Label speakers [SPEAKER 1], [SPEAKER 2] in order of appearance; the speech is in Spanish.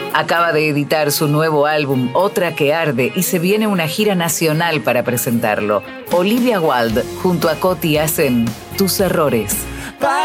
[SPEAKER 1] Acaba de editar su nuevo álbum, Otra que Arde, y se viene una gira nacional para presentarlo. Olivia Wilde junto a Coti hacen Tus Errores.